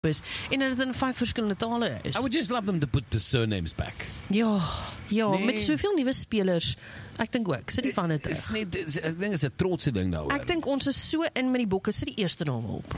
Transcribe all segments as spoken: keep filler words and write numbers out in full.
is, en dat dit in vyf verskillende tale is. I would just love them to put the surnames back. Ja, ja, Nee. met soveel nuwe spelers, ek dink ook, sit die van dit It's terug. net, it's, ek dink is 'n trotse ding nou. Ek dink ons is so in met die bokke, sit die eerste name op.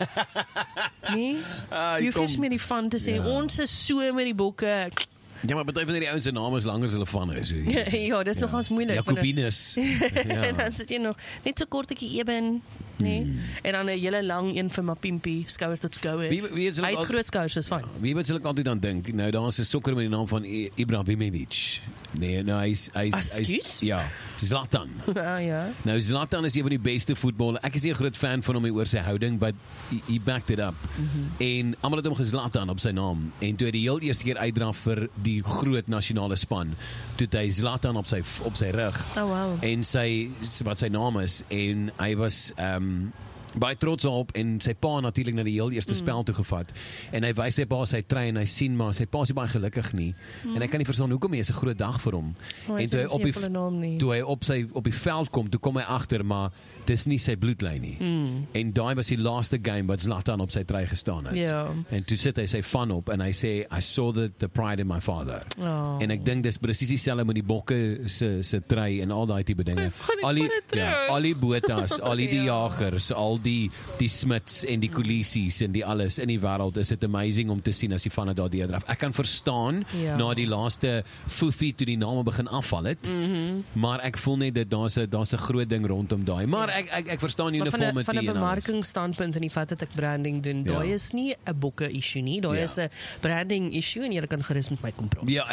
Nee? Ah, Jy hier kom- hoef meer die van te sê, Ja. ons is so met die bokke. Ja, maar party van hierdie ouens se name is langer as hulle van is. Ja, dis nogals moeilik. want dan- Jacobinus. En dan sit jy nog net so kortetjie eben, nee? Hmm. En dan 'n hele lang een vir Mapimpi, skouer tot skouer. Wie- wie het hulle Hy het al- groot skouers, is fyn. Wie wat sal ek altyd aan dink? Nou daar's 'n sokker met die naam van I- Ibrahimovic. Nee, nou hy's hy's hy's Ekskuus? ja, Zlatan. Ah ja. Nou Zlatan is een van die beste voetballers. Ek is nie 'n groot fan van hom hier oor sy houding, but he, he backed it up. Mm-hmm. En almal het hom geZlatan op sy naam. En toe hy die heel eerste keer uitdraf vir die groot nasionale span, toe het hy Zlatan op sy op sy rug. Oh wow. En sy wat sy naam is en hy was ehm um, baie trots daarop en sy pa natuurlik na die heel eerste mm. spel toe gevat en hy wys sy pa sy trein, hy sien maar sy pa is nie baie gelukkig nie mm. en hy kan nie verstaan hoekom nie, is 'n groot dag vir hom. Oh, en toe hy op die die toe hy op sy op die veld kom, toe kom hy agter maar dis nie sy bloedlyn nie. Mm. En daai was die laaste game wat Zlatan op sy trui gestaan het. Ja. En toe sit hy sy van op en hy sê I saw the, the pride in my father. Oh. En ek dink dis presies dieselfde met die bokke se se trui en al daai tipe dinge. Gaan ek Al die maar dit ja, terug? al die botas, al die, die Ja. jagers, al die die Smits en die Kolisies en die alles in die wêreld, is dit amazing om te sien as die van dit daardeur draf. Ek kan verstaan Ja. na die laaste foefie toe die name begin afval het, mm-hmm. maar ek voel net dat daar's 'n daar's 'n groot ding rondom daai. Maar ek ek ek verstaan Maar van 'n uniformity van 'n en alles. bemarkingsstandpunt in die feit dat ek branding doen, Ja. daai is nie 'n bokke issue nie, daai Ja. is 'n branding issue en jy kan gerus met my kom praat. Ja,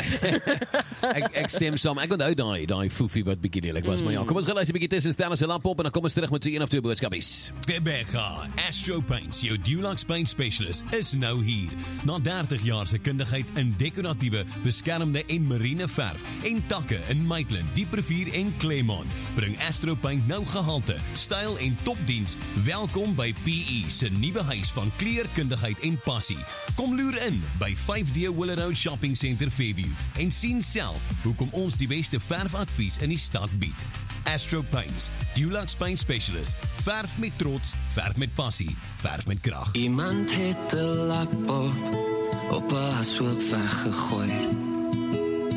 ek ek stem saam. Ek onthou daai daai foefie wat bietjie lelik was, mm. maar ja, kom ons gaan luister 'n bietjie tussen Stellas se lap op en dan kom ons terug met so een of twee boodskapies. Bebega, Astro Paints, jou Dulux Paint Specialist, is nou hier. Na dertig jaar se kundigheid in dekoratiewe, beskermde en marine verf en takke in Maitland, Dieprivier en Claremont, bring Astro Paint nou gehalte, styl en topdiens. Welkom by P E se nuwe huis van kleurkundigheid en passie. Kom loer in by vyf D Willow Road Shopping Centre Fairview en sien self hoekom ons die beste verfadvies in die stad bied. Astro Paints, Dulux Paint Specialist. Verf met trots, verf met passie, verf met krag. Iemand het 'n laptop op 'n ashoop weggegooi.